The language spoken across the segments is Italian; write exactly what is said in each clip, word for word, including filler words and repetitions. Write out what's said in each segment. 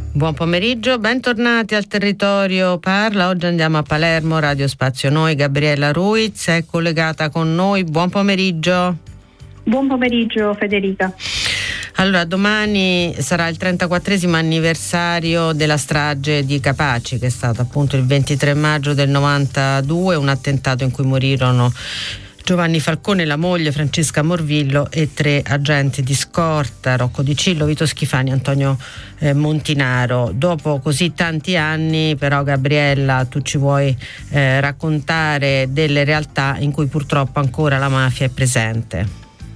Buon pomeriggio, bentornati al Territorio Parla. Oggi andiamo a Palermo, Radio Spazio Noi. Gabriella Ruiz è collegata con noi. Buon pomeriggio. Buon pomeriggio Federica. Allora, domani sarà il trentaquattresimo anniversario della strage di Capaci, che è stato appunto il ventitré maggio del novantadue, un attentato in cui morirono Giovanni Falcone, la moglie Francesca Morvillo e tre agenti di scorta, Rocco Di Cillo, Vito Schifani, Antonio eh, Montinaro. Dopo così tanti anni, però, Gabriella, tu ci vuoi eh, raccontare delle realtà in cui purtroppo ancora la mafia è presente.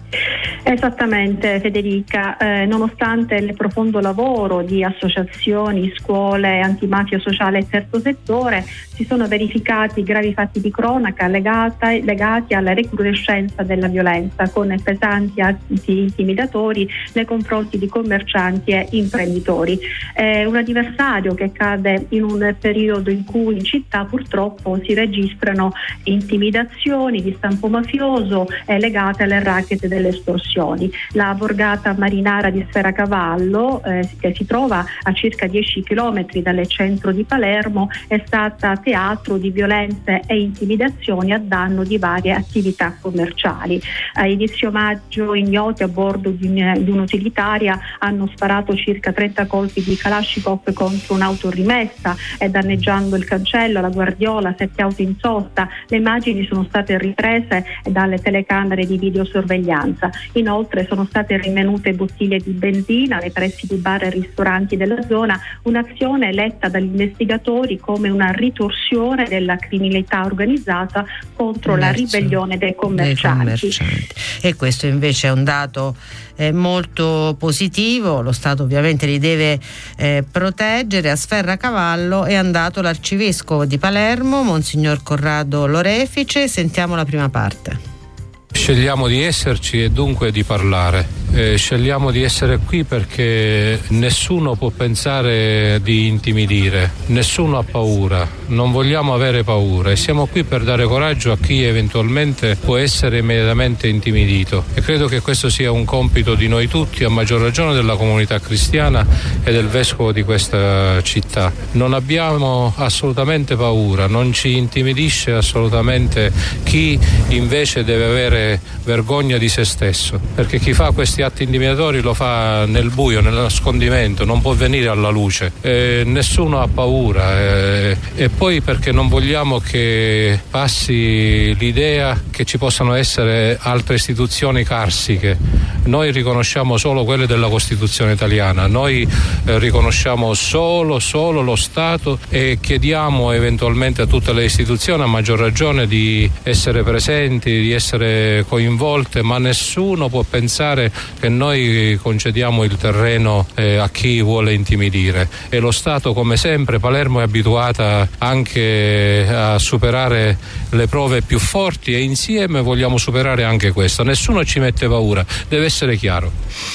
Esattamente Federica, eh, nonostante il profondo lavoro di associazioni, scuole, antimafia sociale e terzo settore, si sono verificati gravi fatti di cronaca legata, legati alla recrudescenza della violenza, con pesanti atti intimidatori nei confronti di commercianti e imprenditori. È un anniversario che cade in un periodo in cui in città purtroppo si registrano intimidazioni di stampo mafioso eh, legate alle racket delle estorsioni. La borgata marinara di Sferacavallo, eh, che si trova a circa dieci chilometri dal centro di Palermo, è stata teatro di violenze e intimidazioni a danno di varie attività commerciali. A inizio maggio ignoti a bordo di, un, di un'utilitaria hanno sparato circa trenta colpi di Kalashnikov contro un'auto rimessa e danneggiando il cancello, la guardiola, sette auto in sosta. Le immagini sono state riprese dalle telecamere di videosorveglianza. Inoltre sono state rinvenute bottiglie di benzina nei pressi di bar e ristoranti della zona, un'azione letta dagli investigatori come una ritorsione della criminalità organizzata contro Verso la ribellione dei commercianti. dei commercianti. E questo invece è un dato eh, molto positivo. Lo Stato ovviamente li deve eh, proteggere. A Sferacavallo è andato l'arcivescovo di Palermo, Monsignor Corrado Lorefice. Sentiamo la prima parte. Scegliamo di esserci e dunque di parlare. Eh, scegliamo di essere qui perché nessuno può pensare di intimidire, nessuno ha paura, non vogliamo avere paura e siamo qui per dare coraggio a chi eventualmente può essere immediatamente intimidito, e credo che questo sia un compito di noi tutti, a maggior ragione della comunità cristiana e del vescovo di questa città. Non abbiamo assolutamente paura, non ci intimidisce assolutamente chi invece deve avere vergogna di se stesso, perché chi fa questi atti intimidatori lo fa nel buio, nel nascondimento, non può venire alla luce. Eh, nessuno ha paura eh, e poi perché non vogliamo che passi l'idea che ci possano essere altre istituzioni carsiche. Noi riconosciamo solo quelle della Costituzione italiana, noi eh, riconosciamo solo, solo lo Stato e chiediamo eventualmente a tutte le istituzioni, a maggior ragione, di essere presenti, di essere coinvolte, ma nessuno può pensare che noi concediamo il terreno eh, a chi vuole intimidire. E lo Stato, come sempre, Palermo è abituata anche a superare le prove più forti e insieme vogliamo superare anche questo. Nessuno ci mette paura, deve essere chiaro.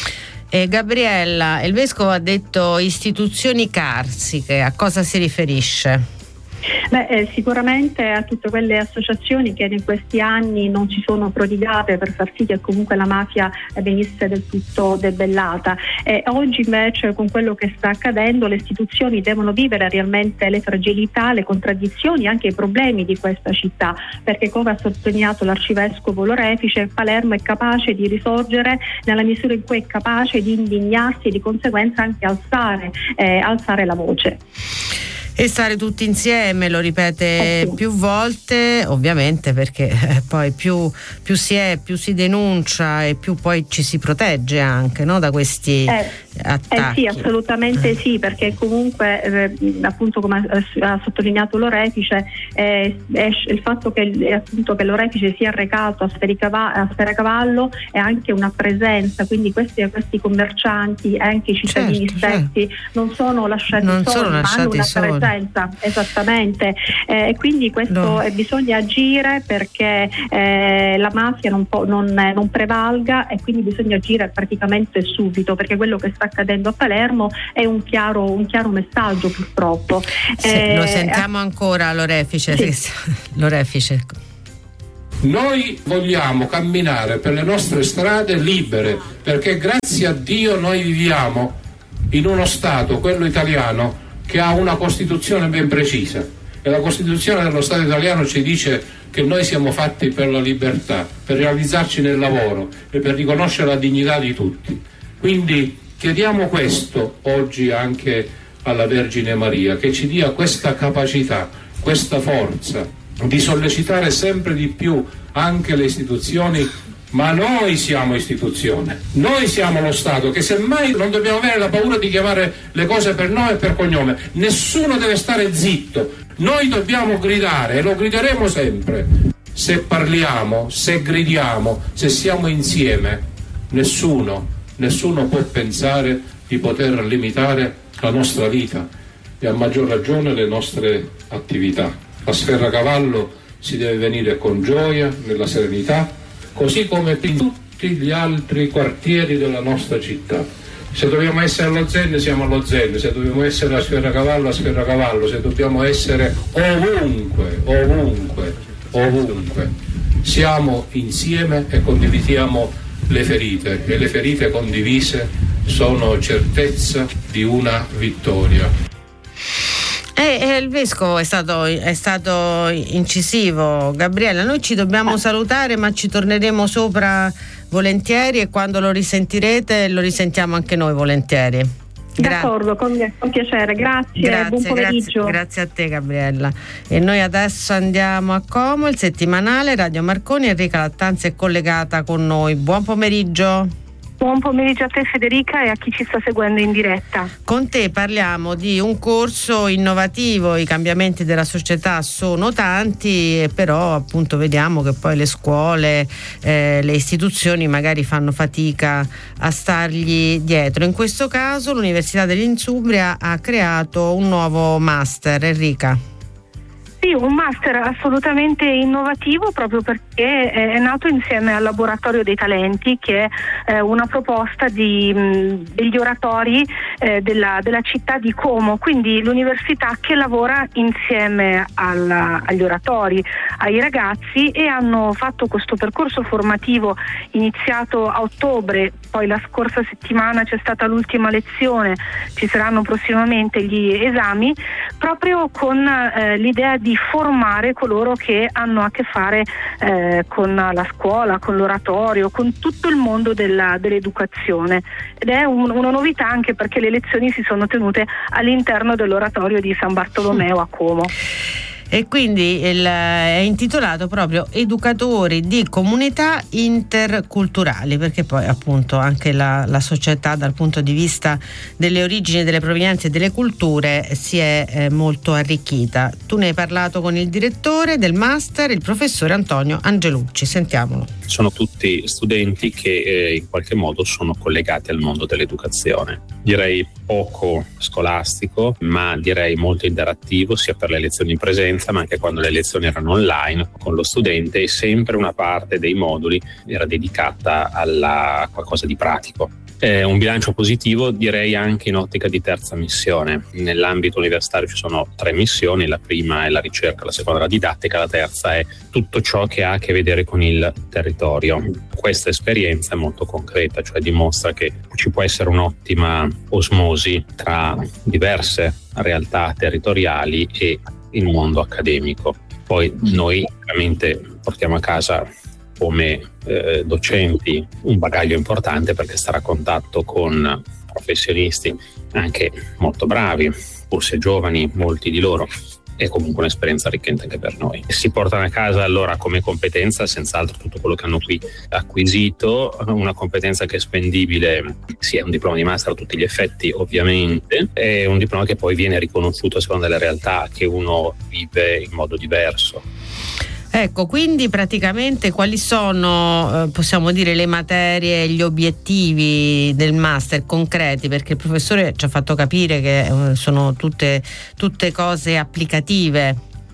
Eh, Gabriella, il vescovo ha detto istituzioni carsiche, a cosa si riferisce? Beh, eh, sicuramente a tutte quelle associazioni che in questi anni non si sono prodigate per far sì che comunque la mafia venisse del tutto debellata. E oggi invece, con quello che sta accadendo, le istituzioni devono vivere realmente le fragilità, le contraddizioni, anche i problemi di questa città, perché, come ha sottolineato l'arcivescovo Lorefice, Palermo è capace di risorgere nella misura in cui è capace di indignarsi e di conseguenza anche alzare, eh, alzare la voce. E stare tutti insieme, lo ripete eh sì. più volte, ovviamente, perché eh, poi più, più si è, più si denuncia e più poi ci si protegge anche, no, da questi eh, attacchi. Eh sì, assolutamente eh. sì, perché comunque eh, appunto, come ha, ha sottolineato Lorefice, eh, è il fatto che, appunto, che Lorefice sia recato a, a Sferacavallo è anche una presenza, quindi questi, questi commercianti e anche i cittadini certo, stessi certo. non sono lasciati non soli, sono ma lasciati hanno una soli. presenza. Esattamente, e eh, quindi questo no. eh, bisogna agire perché eh, la mafia non, può, non, non prevalga, e quindi bisogna agire praticamente subito, perché quello che sta accadendo a Palermo è un chiaro, un chiaro messaggio, purtroppo. Sì, eh, lo sentiamo ancora Lorefice. Sì. Lorefice. Noi vogliamo camminare per le nostre strade libere, perché grazie a Dio noi viviamo in uno Stato, quello italiano, che ha una Costituzione ben precisa, e la Costituzione dello Stato italiano ci dice che noi siamo fatti per la libertà, per realizzarci nel lavoro e per riconoscere la dignità di tutti. Quindi chiediamo questo oggi anche alla Vergine Maria, che ci dia questa capacità, questa forza di sollecitare sempre di più anche le istituzioni. Ma noi siamo istituzione, noi siamo lo Stato, che semmai non dobbiamo avere la paura di chiamare le cose per nome e per cognome. Nessuno deve stare zitto, noi dobbiamo gridare e lo grideremo sempre. Se parliamo, se gridiamo, se siamo insieme, nessuno, nessuno può pensare di poter limitare la nostra vita e a maggior ragione le nostre attività. A Sferracavallo si deve venire con gioia, nella serenità, così come in tutti gli altri quartieri della nostra città. Se dobbiamo essere allo Zen siamo allo Zen, se dobbiamo essere a Sferracavallo a Sferracavallo, se dobbiamo essere ovunque, ovunque, ovunque. Siamo insieme e condividiamo le ferite, e le ferite condivise sono certezza di una vittoria. Eh, il vescovo è stato, è stato incisivo, Gabriella. Noi ci dobbiamo salutare, ma ci torneremo sopra volentieri, e quando lo risentirete lo risentiamo anche noi volentieri. Gra- D'accordo, con, con piacere, grazie, grazie, buon pomeriggio. Grazie, grazie a te, Gabriella. E noi adesso andiamo a Como, il settimanale Radio Marconi. Enrica Lattanzi è collegata con noi. Buon pomeriggio. Buon pomeriggio a te, Federica, e a chi ci sta seguendo in diretta. Con te parliamo di un corso innovativo. I cambiamenti della società sono tanti, però appunto vediamo che poi le scuole, eh, le istituzioni magari fanno fatica a stargli dietro. In questo caso l'Università dell'Insubria ha creato un nuovo master. Enrica. Sì, un master assolutamente innovativo, proprio perché è nato insieme al Laboratorio dei Talenti, che è una proposta di, mh, degli oratori eh, della, della città di Como, quindi l'università che lavora insieme alla, agli oratori, ai ragazzi, e hanno fatto questo percorso formativo iniziato a ottobre. Poi la scorsa settimana c'è stata l'ultima lezione, ci saranno prossimamente gli esami, proprio con eh, l'idea di formare coloro che hanno a che fare eh, con la scuola, con l'oratorio, con tutto il mondo della, dell'educazione. Ed è un, una novità, anche perché le lezioni si sono tenute all'interno dell'oratorio di San Bartolomeo a Como. E quindi il, è intitolato proprio Educatori di comunità interculturali, perché poi appunto anche la, la società dal punto di vista delle origini, delle provenienze e delle culture si è eh, molto arricchita. Tu ne hai parlato con il direttore del master, il professore Antonio Angelucci. Sentiamolo. Sono tutti studenti che eh, in qualche modo sono collegati al mondo dell'educazione. Direi poco scolastico, ma direi molto interattivo, sia per le lezioni in presenza, ma anche quando le lezioni erano online con lo studente, e sempre una parte dei moduli era dedicata a qualcosa di pratico. È un bilancio positivo, direi anche in ottica di terza missione. Nell'ambito universitario ci sono tre missioni: la prima è la ricerca, la seconda è la didattica, la terza è tutto ciò che ha a che vedere con il territorio. Questa esperienza è molto concreta, cioè dimostra che ci può essere un'ottima osmosi tra diverse realtà territoriali e il mondo accademico. Poi noi veramente portiamo a casa come eh, docenti un bagaglio importante, perché stare a contatto con professionisti anche molto bravi, pur se giovani, molti di loro, è comunque un'esperienza arricchente anche per noi. Si portano a casa allora come competenza senz'altro tutto quello che hanno qui acquisito, una competenza che è spendibile, sì, è un diploma di master a tutti gli effetti ovviamente, è un diploma che poi viene riconosciuto a seconda delle realtà che uno vive in modo diverso. Ecco, quindi praticamente quali sono, eh, possiamo dire, le materie e gli obiettivi del master concreti? Perché il professore ci ha fatto capire che eh, sono tutte, tutte cose applicative.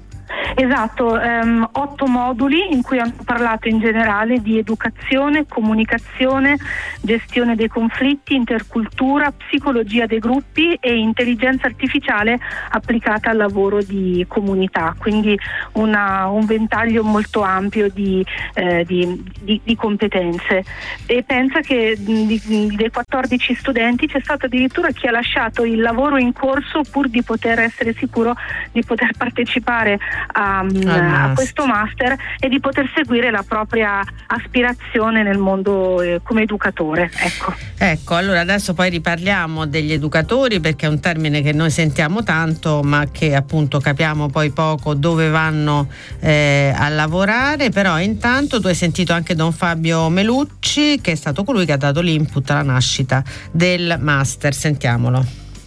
Esatto, ehm, otto moduli in cui hanno parlato in generale di educazione, comunicazione, gestione dei conflitti, intercultura, psicologia dei gruppi e intelligenza artificiale applicata al lavoro di comunità, quindi una, un ventaglio molto ampio di, eh, di, di, di competenze. E pensa che di, dei quattordici studenti c'è stato addirittura chi ha lasciato il lavoro in corso pur di poter essere sicuro di poter partecipare a, a questo master e di poter seguire la propria aspirazione nel mondo eh, come educatore. Ecco. Ecco, allora adesso poi riparliamo degli educatori, perché è un termine che noi sentiamo tanto ma che appunto capiamo poi poco dove vanno eh, a lavorare. Però intanto tu hai sentito anche Don Fabio Melucci, che è stato colui che ha dato l'input alla nascita del master. Sentiamolo.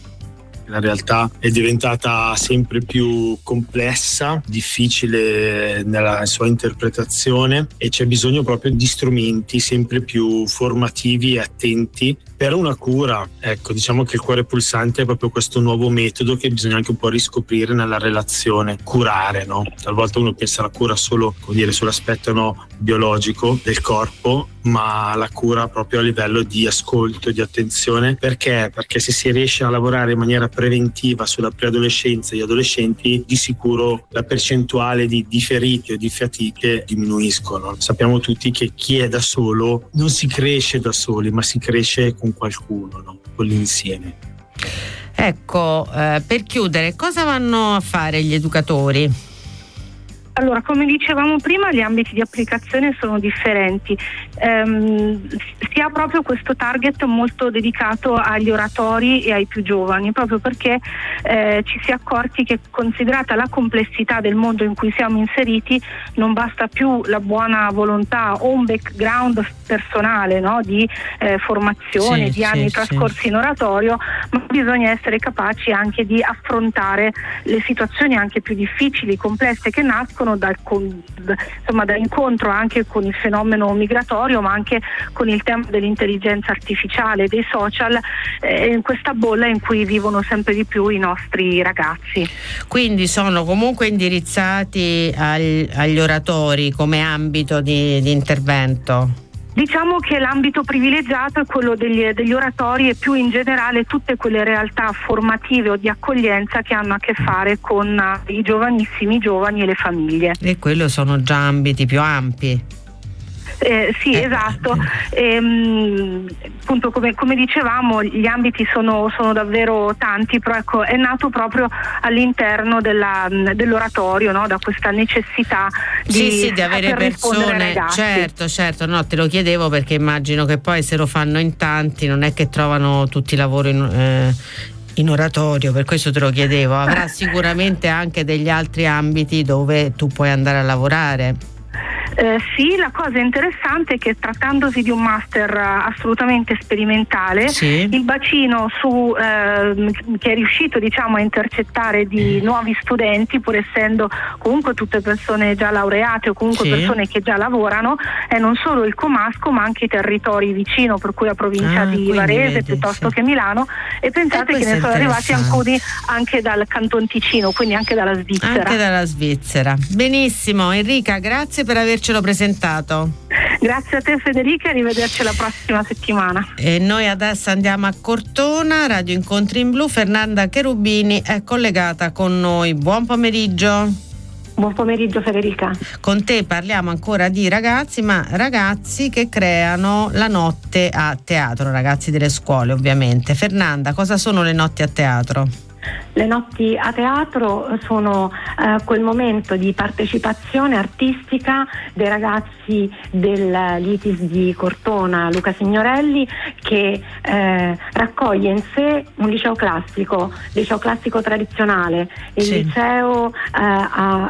La realtà è diventata sempre più complessa, difficile nella sua interpretazione, e c'è bisogno proprio di strumenti sempre più formativi e attenti per una cura. Ecco, diciamo che il cuore pulsante è proprio questo nuovo metodo che bisogna anche un po' riscoprire nella relazione, curare, no? Talvolta uno pensa alla cura solo, come dire, sull'aspetto no, biologico del corpo, ma la cura proprio a livello di ascolto, di attenzione. Perché? Perché se si riesce a lavorare in maniera preventiva sulla preadolescenza e gli adolescenti, di sicuro la percentuale di, di feriti o di fatiche diminuiscono. Sappiamo tutti che chi è da solo non si cresce da soli, ma si cresce con qualcuno, no? Con l'insieme. Ecco, eh, per chiudere, cosa vanno a fare gli educatori? Allora, come dicevamo prima, gli ambiti di applicazione sono differenti. Ehm, si ha proprio questo target molto dedicato agli oratori e ai più giovani, proprio perché eh, ci si è accorti che, considerata la complessità del mondo in cui siamo inseriti, non basta più la buona volontà o un background personale, no, di eh, formazione, sì, di anni sì, trascorsi sì. in oratorio, ma bisogna essere capaci anche di affrontare le situazioni anche più difficili, complesse, che nascono Dal, con, insomma, dall'incontro anche con il fenomeno migratorio, ma anche con il tema dell'intelligenza artificiale, dei social, eh, in questa bolla in cui vivono sempre di più i nostri ragazzi. Quindi sono comunque indirizzati agli, agli oratori come ambito di, di intervento? Diciamo che l'ambito privilegiato è quello degli, degli oratori e più in generale tutte quelle realtà formative o di accoglienza che hanno a che fare con uh, i giovanissimi giovani e le famiglie. E quello sono già ambiti più ampi. Eh, sì, eh. esatto. Ehm, appunto, come, come dicevamo, gli ambiti sono, sono davvero tanti, però ecco, è nato proprio all'interno della, dell'oratorio, no? Da questa necessità di, sì, sì, di avere persone. Certo, certo, no, te lo chiedevo perché immagino che poi se lo fanno in tanti non è che trovano tutti i lavori in, eh, in oratorio, per questo te lo chiedevo. Avrà sicuramente anche degli altri ambiti dove tu puoi andare a lavorare. Eh, sì, la cosa interessante è che, trattandosi di un master assolutamente sperimentale, sì. il bacino su, eh, che è riuscito, diciamo, a intercettare di nuovi studenti, pur essendo comunque tutte persone già laureate o comunque sì. persone che già lavorano, è non solo il Comasco ma anche i territori vicino, per cui la provincia ah, di Varese vedi, piuttosto sì. che Milano, e pensate e che ne sono arrivati alcuni anche dal Canton Ticino, quindi anche dalla Svizzera. Anche dalla Svizzera. Benissimo, Enrica, grazie per avercelo presentato. Grazie a te Federica, arrivederci la prossima settimana. E noi adesso andiamo a Cortona, Radio Incontri in Blu. Fernanda Cherubini è collegata con noi. Buon pomeriggio. Buon pomeriggio Federica. Con te parliamo ancora di ragazzi, ma ragazzi che creano la notte a teatro, ragazzi delle scuole ovviamente. Fernanda, cosa sono le notti a teatro? Le notti a teatro sono eh, quel momento di partecipazione artistica dei ragazzi dell'I T I S di Cortona Luca Signorelli, che eh, raccoglie in sé un liceo classico, liceo classico tradizionale, il sì. liceo eh, a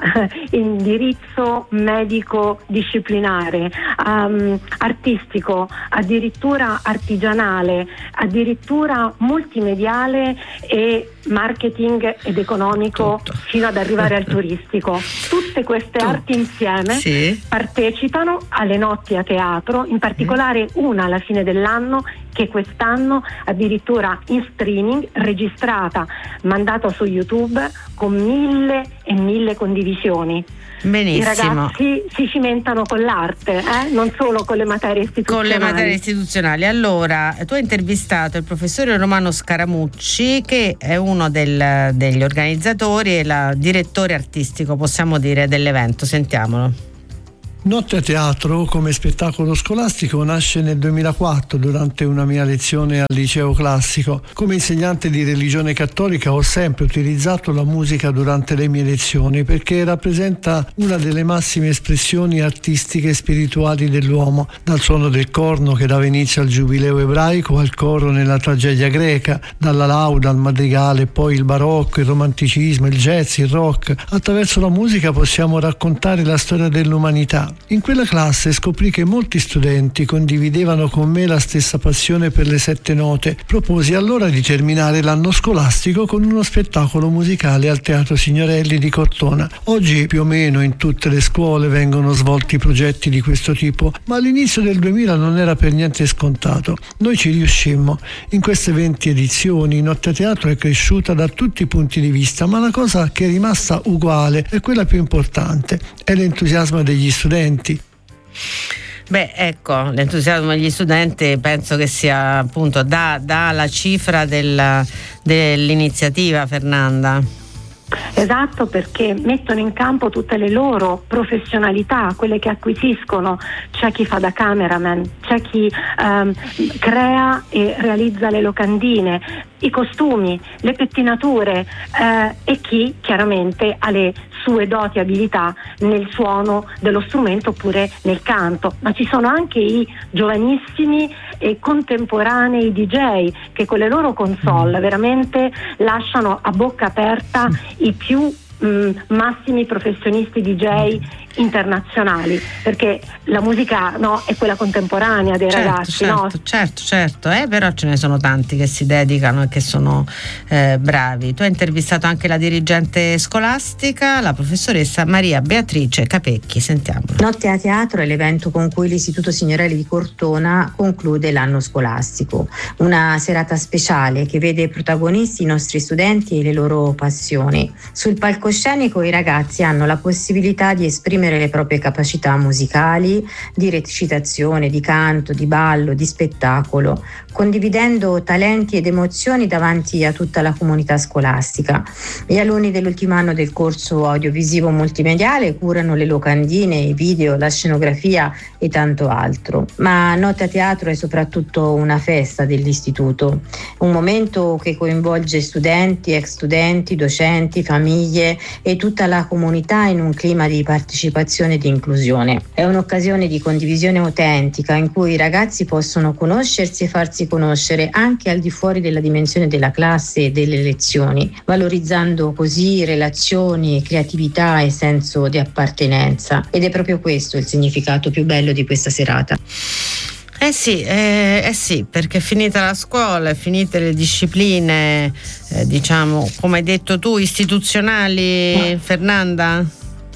indirizzo medico disciplinare, um, artistico, addirittura artigianale, addirittura multimediale e marketing ed economico, tutto, fino ad arrivare al turistico. Tutte queste tutto. arti insieme sì. partecipano alle notti a teatro, in particolare una alla fine dell'anno che quest'anno addirittura in streaming, registrata, mandata su YouTube con mille e mille condivisioni. Benissimo. I ragazzi si cimentano con l'arte, eh? Non solo con le materie istituzionali. Con le materie istituzionali. Allora, tu hai intervistato il professore Romano Scaramucci, che è uno del, degli organizzatori e il direttore artistico, possiamo dire, dell'evento. Sentiamolo. Notte a teatro come spettacolo scolastico nasce nel duemilaquattro durante una mia lezione al liceo classico. Come insegnante di religione cattolica ho sempre utilizzato la musica durante le mie lezioni perché rappresenta una delle massime espressioni artistiche e spirituali dell'uomo, dal suono del corno che dava inizio al giubileo ebraico al coro nella tragedia greca, dalla lauda al madrigale, poi il barocco, il romanticismo, il jazz, il rock. Attraverso la musica possiamo raccontare la storia dell'umanità. In quella classe scoprì che molti studenti condividevano con me la stessa passione per le sette note. Proposi allora di terminare l'anno scolastico con uno spettacolo musicale al Teatro Signorelli di Cortona. Oggi più o meno in tutte le scuole vengono svolti progetti di questo tipo, ma all'inizio del duemila non era per niente scontato. Noi ci riuscimmo. In queste venti edizioni Notte a Teatro è cresciuta da tutti i punti di vista, ma la cosa che è rimasta uguale è quella più importante, è l'entusiasmo degli studenti. Beh, ecco, l'entusiasmo degli studenti penso che sia appunto da, da la cifra della, dell'iniziativa, Fernanda. Esatto, perché mettono in campo tutte le loro professionalità, quelle che acquisiscono. C'è chi fa da cameraman, c'è chi ehm, crea e realizza le locandine, i costumi, le pettinature eh, e chi chiaramente ha le sue doti abilità nel suono dello strumento oppure nel canto, ma ci sono anche i giovanissimi e contemporanei D J che con le loro console veramente lasciano a bocca aperta i più mh, massimi professionisti D J internazionali, perché la musica, no, è quella contemporanea dei certo, ragazzi, certo, no? certo, certo, eh, però ce ne sono tanti che si dedicano e che sono eh, bravi. Tu hai intervistato anche la dirigente scolastica, la professoressa Maria Beatrice Capecchi. Sentiamo. Notte a Teatro è l'evento con cui l'Istituto Signorelli di Cortona conclude l'anno scolastico, una serata speciale che vede protagonisti i nostri studenti e le loro passioni. Sul palcoscenico i ragazzi hanno la possibilità di esprimere le proprie capacità musicali, di recitazione, di canto, di ballo, di spettacolo, condividendo talenti ed emozioni davanti a tutta la comunità scolastica. Gli alunni dell'ultimo anno del corso audiovisivo multimediale curano le locandine, i video, la scenografia e tanto altro. Ma Notte a Teatro è soprattutto una festa dell'istituto, un momento che coinvolge studenti, ex studenti, docenti, famiglie e tutta la comunità in un clima di partecipazione e di inclusione. È un'occasione di condivisione autentica in cui i ragazzi possono conoscersi e farsi conoscere anche al di fuori della dimensione della classe e delle lezioni, valorizzando così relazioni, creatività e senso di appartenenza. Ed è proprio questo il significato più bello di questa serata. Eh sì, eh, eh sì, perché è finita la scuola, è finite le discipline, eh, diciamo, come hai detto tu, istituzionali, Fernanda?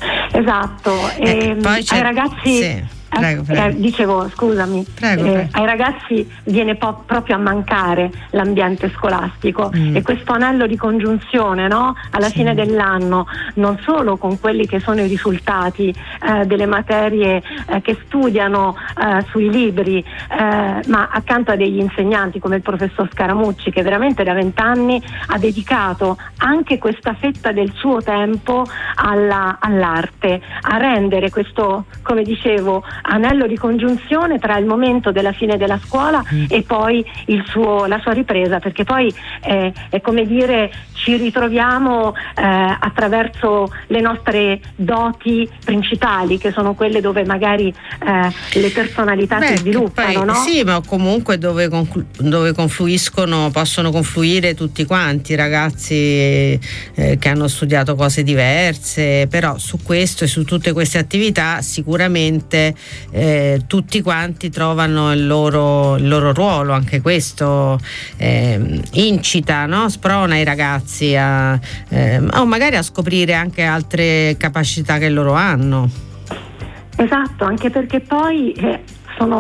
Esatto, eh, e poi c'è, ai ragazzi sì. Prego, prego. Eh, dicevo, scusami, prego, eh, prego. ai ragazzi viene po- proprio a mancare l'ambiente scolastico mm. e questo anello di congiunzione, no? Alla sì. fine dell'anno, non solo con quelli che sono i risultati eh, delle materie eh, che studiano eh, sui libri, eh, ma accanto a degli insegnanti come il professor Scaramucci, che veramente da vent'anni ha dedicato anche questa fetta del suo tempo alla, all'arte, a rendere questo, come dicevo, anello di congiunzione tra il momento della fine della scuola mm. e poi il suo, la sua ripresa, perché poi eh, è come dire ci ritroviamo eh, attraverso le nostre doti principali, che sono quelle dove magari eh, le personalità Beh, si sviluppano, poi, no? Sì, ma comunque dove, conclu- dove confluiscono, possono confluire tutti quanti, ragazzi eh, che hanno studiato cose diverse, però su questo e su tutte queste attività sicuramente Eh, tutti quanti trovano il loro, il loro ruolo. Anche questo eh, incita, no? Sprona i ragazzi a, eh, o magari a scoprire anche altre capacità che loro hanno. Esatto, anche perché poi eh, sono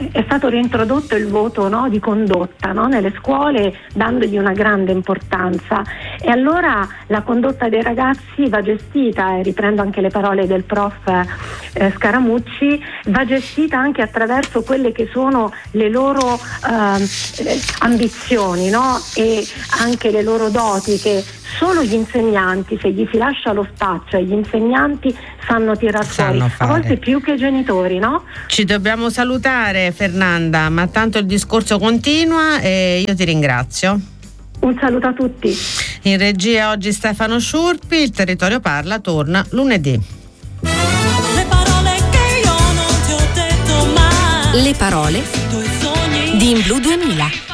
è stato reintrodotto il voto, no, di condotta, no, nelle scuole, dandogli una grande importanza, e allora la condotta dei ragazzi va gestita, e riprendo anche le parole del prof eh, Scaramucci, va gestita anche attraverso quelle che sono le loro eh, ambizioni, no, e anche le loro doti, che solo gli insegnanti, se gli si lascia lo spazio agli insegnanti, sanno tirar fuori, a volte più che i genitori, no? Ci dobbiamo salutare, Fernanda, ma tanto il discorso continua e io ti ringrazio. Un saluto a tutti. In regia oggi Stefano Sciurpi. Il Territorio Parla torna lunedì. Le parole che io non ti ho detto mai. Le parole di In Blu duemila.